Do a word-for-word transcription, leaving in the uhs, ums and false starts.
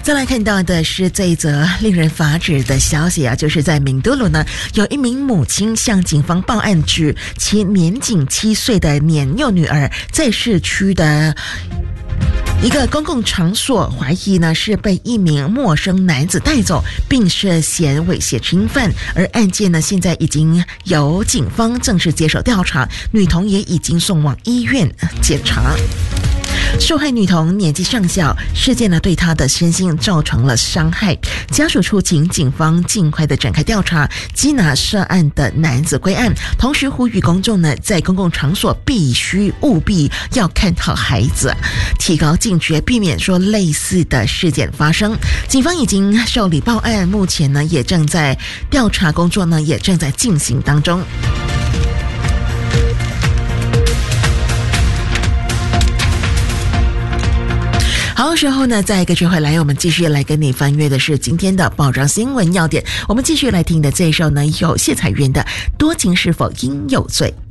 再来看到的是这一则令人发指的消息啊，就是在敏都鲁呢，有一名母亲向警方报案，指其年仅七岁的年幼女儿在市区的一个公共场所，怀疑呢是被一名陌生男子带走，并涉嫌猥亵侵犯。而案件呢，现在已经由警方正式接手调查，女童也已经送往医院检查。受害女童年纪尚小，事件呢对她的身心造成了伤害，家属促请警方尽快的展开调查，缉拿涉案的男子归案，同时呼吁公众呢在公共场所必须务必要看好孩子，提高警觉，避免说类似的事件发生。警方已经受理报案，目前呢也正在调查工作呢也正在进行当中。好，时候呢，再一个追回来，我们继续来跟你翻阅的是今天的报章新闻要点。我们继续来听的这一首呢，有谢彩云的《多情是否应有罪》。